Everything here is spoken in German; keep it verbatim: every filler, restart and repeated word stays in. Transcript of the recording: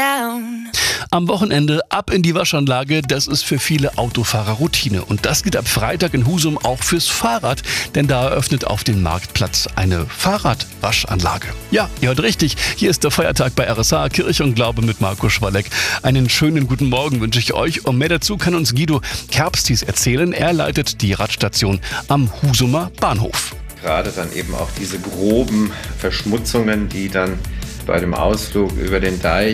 down. Am Wochenende ab in die Waschanlage, das ist für viele Autofahrer Routine. Und das geht ab Freitag in Husum auch fürs Fahrrad, denn da eröffnet auf dem Marktplatz eine Fahrradwaschanlage. Ja, ihr hört richtig, hier ist der Feiertag bei R S H, Kirche und Glaube mit Marco Schwalleck. Einen schönen guten Morgen wünsche ich euch und mehr dazu kann uns Guido Kerbstis erzählen. Er leitet die Radstation am Husumer Bahnhof. Gerade dann eben auch diese groben Verschmutzungen, die dann bei dem Ausflug über den Deich